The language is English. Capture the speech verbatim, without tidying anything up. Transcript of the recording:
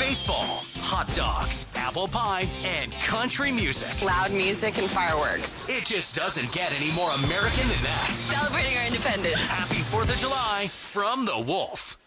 baseball, hot dogs, apple pie, and country music. Loud music and fireworks. It just doesn't get any more American than that. Celebrating our independence. Happy fourth of July from The Wolf.